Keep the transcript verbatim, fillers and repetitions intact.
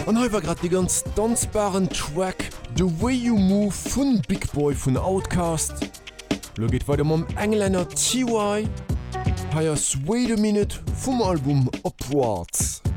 An hewer grad die ganz dansbaren Track The Way You Move vun Big Boy vun Outkast. Lo geht weiter mam Engländer T Y. Heiers Wait a Minute vum Album Upwards.